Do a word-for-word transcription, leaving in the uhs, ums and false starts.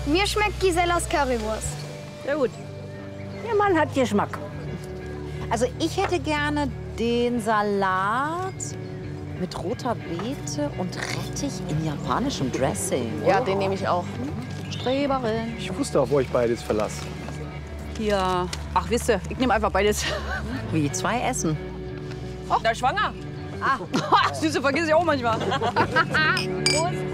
Mir schmeckt Gisellas Currywurst. Sehr gut. Ihr Mann hat Geschmack. Also ich hätte gerne den Salat mit roter Beete und Rettich in japanischem Dressing. Ja, den nehme ich auch. Streberin. Ich wusste auf euch beides Verlass. Ja. Ach, wisst ihr, ich nehme einfach beides. Wie, zwei Essen? Oh, da ist schwanger. Ah. Süße vergiss ich auch manchmal. Prost.